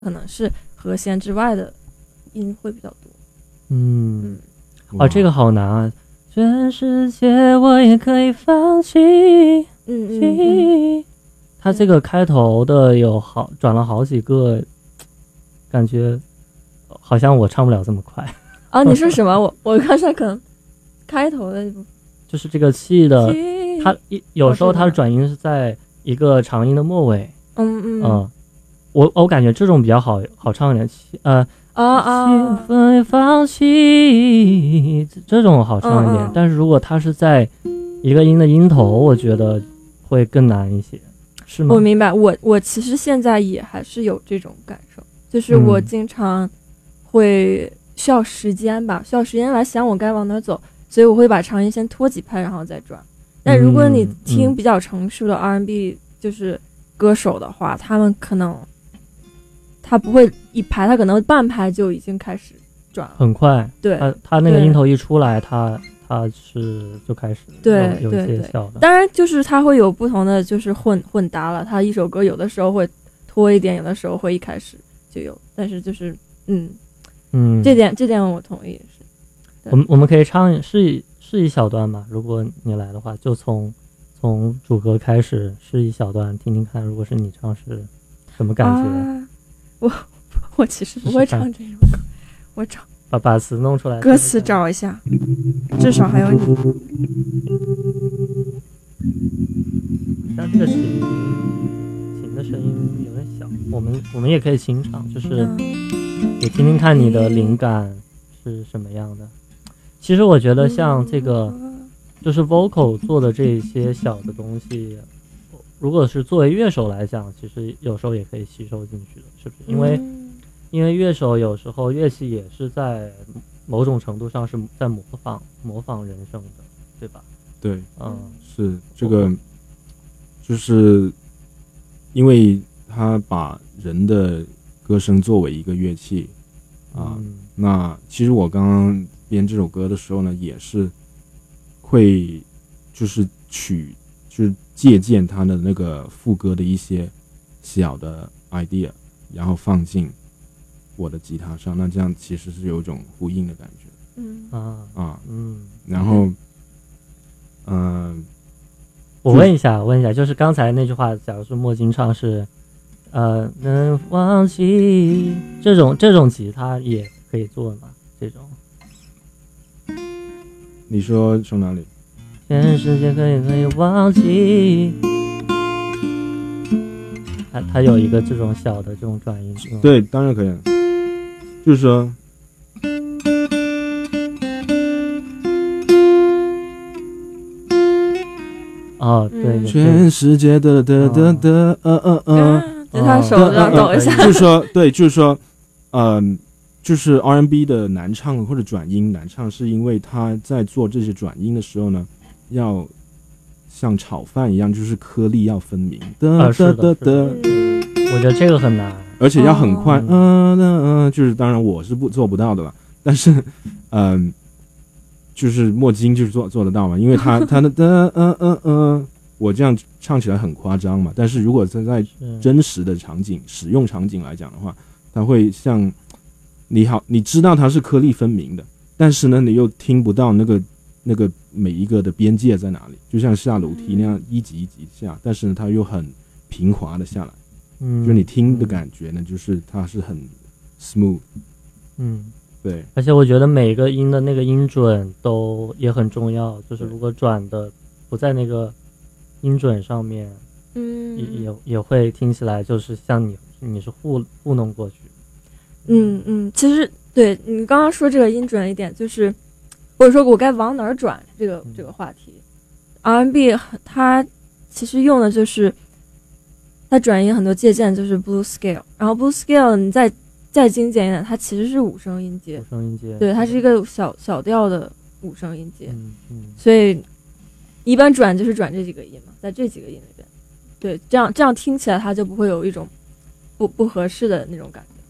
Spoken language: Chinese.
可能是和弦之外的音会比较多。 这个好难啊！全世界我也可以放弃。它这个开头的转了好几个，感觉好像我唱不了这么快。 你说什么？我刚才可能开头的就是这个气的，它有时候它的转音是在一个长音的末尾。我感觉这种比较好唱一点。放弃这种好唱一点，但是如果它是在一个音的音头，我觉得会更难一些，是吗？ 我明白，我其实现在也还是有这种感受，就是我经常会需要时间来想我该往哪走，所以我会把长音先拖几拍然后再转。但如果你听比较成熟的 R&B 就是歌手的话，他们可能他不会一拍，他可能半拍就已经开始转了， 很快。对，他那个音头一出来，他是就开始有一些小的。 当然就是他会有不同的就是混搭了，他一首歌有的时候会拖一点，有的时候会一开始就有，但是就是这点我同意。是我们可以试一小段吧，如果你来的话，就从主歌开始试一小段听听看，如果是你唱是什么感觉。 我其实不会唱这种歌，我找把词弄出来， 歌词找一下，至少还有你。 像这个琴的声音有点小，我们也可以清唱，就是也听听看你的灵感是什么样的。其实我觉得像这个就是 vocal 做的这些小的东西，如果是作为乐手来讲，其实有时候也可以吸收进去的，是不是？因为乐手有时候乐器也是在某种程度上是在模仿人声的，对吧？ 对，是这个，就是因为他把人的歌声作为一个乐器那其实我刚刚编这首歌的时候呢，也是会就是借鉴他的那个副歌的一些小的 idea， 然后放进我的吉他上，那这样其实是有一种呼应的感觉。然后我问一下，就是刚才那句话，假如是莫金唱是能忘记这种吉他也可以做吗？这种你说从哪里？ 全世界可以忘记，它有一个这种小的这种转音。 对，当然可以，就是说对， 全世界的吉他手要抖一下。 就是说就是 R&B 的难唱或者转音难唱，是因为他在做这些转音的时候呢，要像炒饭一样，就是颗粒要分明。 是的，我觉得这个很难， 而且要很快。就是当然我是做不到的了，但是就是莫金就是做得到嘛，因为他的我这样唱起来很夸张嘛，但是如果在真实的场景使用场景来讲的话，它会像你知道它是颗粒分明的，但是呢你又听不到那个每一个的边界在哪里，就像下楼梯那样一级一级下，但是呢它又很平滑的下来，就你听的感觉呢，就是它是很 smooth。对， 而且我觉得每个音的那个音准都也很重要，就是如果转的不在那个音准上面，也会听起来就是像你是糊弄过去。 其实对你刚刚说这个音准一点，就是或者说我该往哪儿转这个话题 ，R&B 它其实用的就是它转音很多借鉴就是 Blues Scale， 然后 Blues Scale 你再精简一点，它其实是5声音阶，对，它是一个小调的5声音阶，所以一般转就是转这几个音嘛，在这几个音里边，对，这样听起来它就不会有一种不合适的那种感觉。